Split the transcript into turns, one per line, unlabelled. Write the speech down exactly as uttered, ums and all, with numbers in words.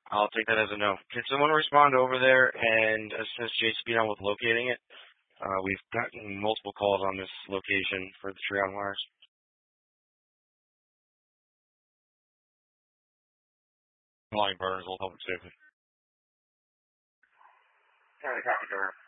I'll take that as a no. Can someone respond over there and assist J C B on with locating it? Uh, we've gotten multiple calls on this location for the Treon wires.
Line Burnsville, Public Safety.
County Copy,